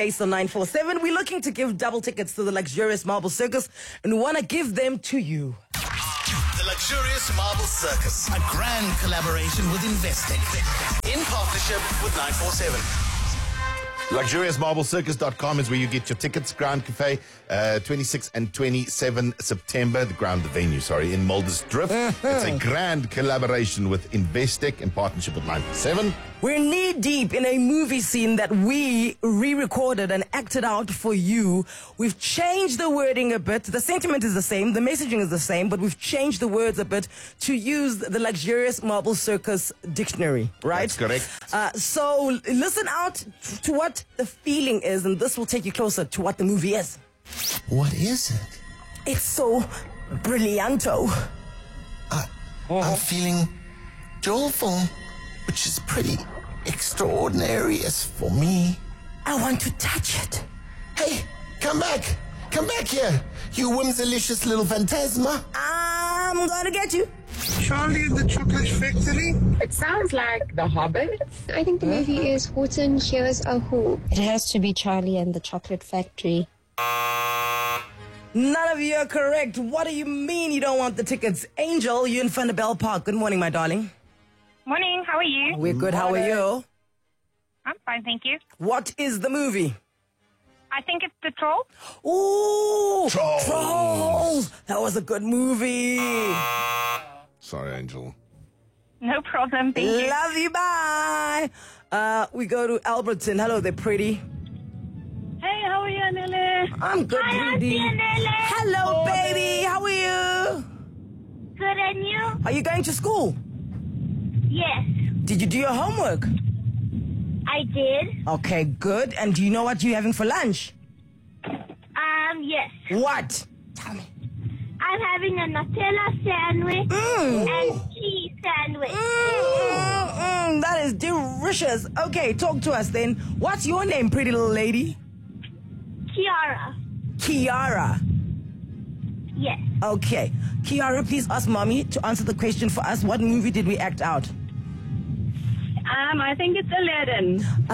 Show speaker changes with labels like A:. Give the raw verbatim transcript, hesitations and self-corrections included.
A: Ace on nine four seven. We're looking to give double tickets to the luxurious Marble Circus and want to give them to you.
B: The Luxurious Marble Circus, a grand collaboration with Investec in partnership with nine four seven.
C: luxurious marble circus dot com is where you get your tickets. Ground Cafe, uh, twenty-sixth and twenty-seventh September. The ground, the venue, sorry, in Mulder's Drift. It's a grand collaboration with Investec in partnership with nine four seven.
A: We're knee deep in a movie scene that we re-recorded and acted out for you. We've changed the wording a bit. The sentiment is the same. The messaging is the same, but we've changed the words a bit to use the Luxurious Marble Circus dictionary, right?
C: That's correct.
A: Uh, so listen out to what the feeling is, and this will take you closer to what the movie is.
B: What is it?
A: It's so brillianto.
B: Uh, I'm feeling joyful, which is pretty extraordinarious for me.
A: I want to touch it.
B: Hey, come back. Come back here, you whimsalicious little phantasma.
A: I'm gonna get you.
D: Charlie and the Chocolate Factory?
E: It sounds like The Hobbit.
F: I think the movie is Horton Hears a Who.
G: It has to be Charlie and the Chocolate Factory.
A: None of you are correct. What do you mean you don't want the tickets? Angel, you in Vanderbijl Park. Good morning, my darling.
H: Morning, how are you?
A: We're good. How are you?
H: I'm fine, thank you.
A: What is the movie?
H: I think it's The Troll.
A: Ooh,
C: Trolls.
A: Trolls. That was a good movie.
C: Sorry, Angel.
H: No problem, thank you.
A: Love you, bye. Uh, we go to Alberton. Hello there, pretty.
H: Hey, how are you, Anele?
A: I'm good,
H: Hi,
A: pretty.
H: Auntie Anele.
A: Hello, baby. How are you?
H: Good, and you?
A: Are you going to school?
H: Yes,
A: Did you do your homework?
H: I did.
A: Okay, good. And do you know what you're having for lunch?
H: Um, yes.
A: What? Tell me.
H: I'm having a Nutella sandwich
A: Mm.
H: and cheese sandwich.
A: Mm, mm, that is delicious. Okay, talk to us then. What's your name, pretty little lady?
H: Kiara.
A: Kiara.
H: Yes.
A: Okay. Kiara, please ask Mommy to answer the question for us. What movie did we act out?
H: Um, I think it's Aladdin.